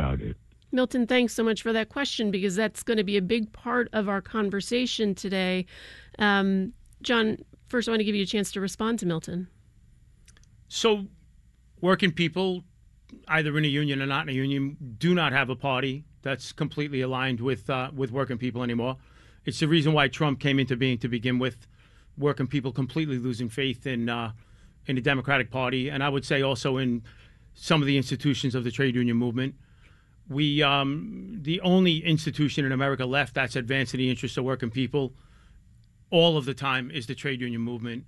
about it. Milton, thanks so much for that question, because that's going to be a big part of our conversation today. John, first I want to give you a chance to respond to Milton. So working people, either in a union or not in a union, do not have a party that's completely aligned with working people anymore. It's the reason why Trump came into being to begin with, working people completely losing faith in the Democratic Party, and I would say also in some of the institutions of the trade union movement. We, the only institution in America left that's advancing the interests of working people all of the time is the trade union movement.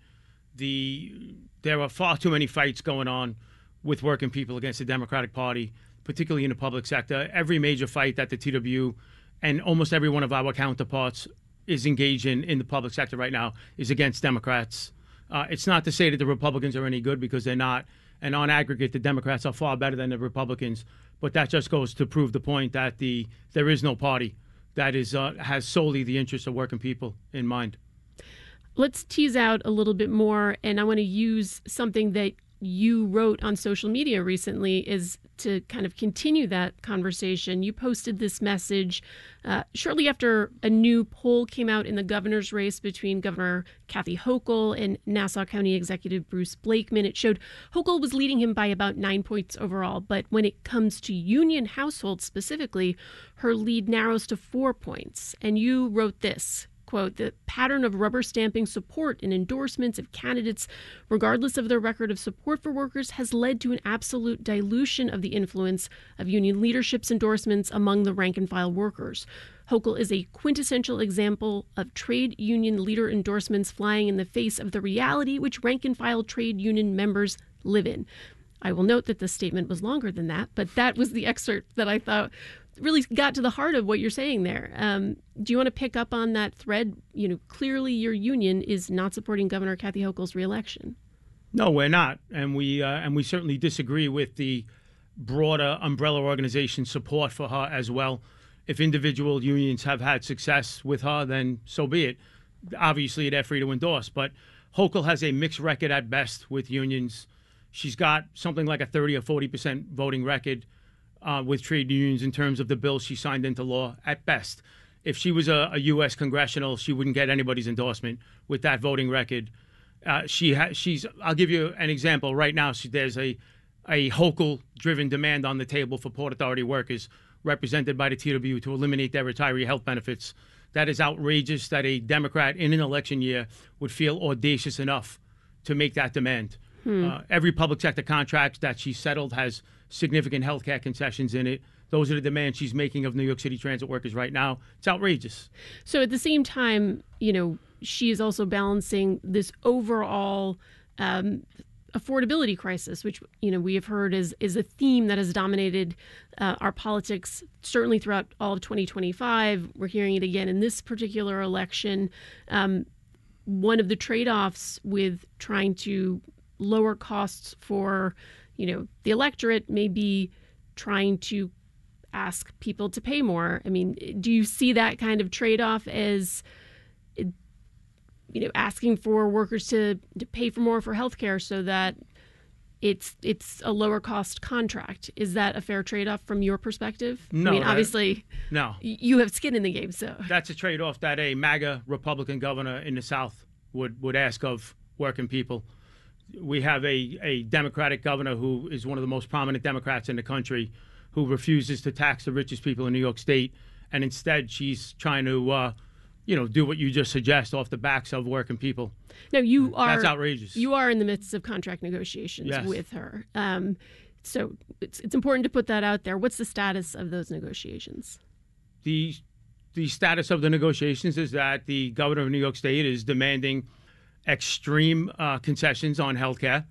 There are far too many fights going on with working people against the Democratic Party, particularly in the public sector. Every major fight that the TWU and almost every one of our counterparts is engaged in the public sector right now is against Democrats. It's not to say that the Republicans are any good, because they're not. And on aggregate, the Democrats are far better than the Republicans. But that just goes to prove the point that there is no party that has solely the interests of working people in mind. Let's tease out a little bit more, and I want to use something that you wrote on social media recently is to kind of continue that conversation. You posted this message shortly after a new poll came out in the governor's race between Governor Kathy Hochul and Nassau County Executive Bruce Blakeman. It showed Hochul was leading him by about 9 points overall, but when it comes to union households specifically, her lead narrows to 4 points. And you wrote this, quote, "The pattern of rubber stamping support and endorsements of candidates, regardless of their record of support for workers, has led to an absolute dilution of the influence of union leadership's endorsements among the rank-and-file workers. Hochul is a quintessential example of trade union leader endorsements flying in the face of the reality which rank-and-file trade union members live in." I will note that the statement was longer than that, but that was the excerpt that I thought really got to the heart of what you're saying there. Do you want to pick up on that thread? You know, clearly your union is not supporting Governor Kathy Hochul's reelection. No, we're not, and we certainly disagree with the broader umbrella organization support for her as well. If individual unions have had success with her, then so be it. Obviously, they're free to endorse, but Hochul has a mixed record at best with unions. She's got something like a 30 or 40% voting record with trade unions in terms of the bills she signed into law at best. If she was a U.S. congressional, she wouldn't get anybody's endorsement with that voting record. I'll give you an example. Right now, there's a Hochul-driven demand on the table for Port Authority workers represented by the TWU to eliminate their retiree health benefits. That is outrageous that a Democrat in an election year would feel audacious enough to make that demand. Every public sector contract that she settled has significant health care concessions in it. Those are the demands she's making of New York City transit workers right now. It's outrageous. So at the same time, you know, she is also balancing this overall affordability crisis, which, you know, we have heard is a theme that has dominated our politics certainly throughout all of 2025. We're hearing it again in this particular election. One of the trade-offs with trying to lower costs for, you know, the electorate may be trying to ask people to pay more. I mean, do you see that kind of trade-off as, you know, asking for workers to pay for more for healthcare so that it's a lower cost contract? Is that a fair trade-off from your perspective? No. I mean, obviously, no. You have skin in the game, so. That's a trade-off that a MAGA Republican governor in the South would ask of working people. We have a Democratic governor who is one of the most prominent Democrats in the country, who refuses to tax the richest people in New York State, and instead she's trying to, do what you just suggest off the backs of working people. No, that's outrageous. You are in the midst of contract negotiations with her, so it's important to put that out there. What's the status of those negotiations? The status of the negotiations is that the governor of New York State is demanding extreme concessions on health care,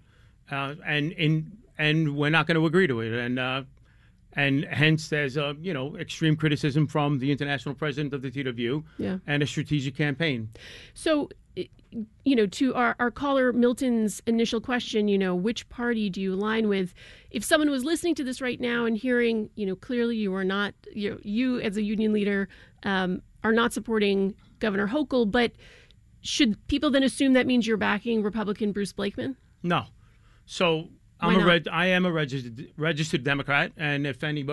and we're not going to agree to it. And hence there's extreme criticism from the international president of the TWU and a strategic campaign. So, you know, to our caller Milton's initial question, you know, which party do you align with? If someone was listening to this right now and hearing, you know, clearly you are not, you as a union leader are not supporting Governor Hochul, but should people then assume that means you're backing Republican Bruce Blakeman? No. So I am a registered Democrat, and if anybody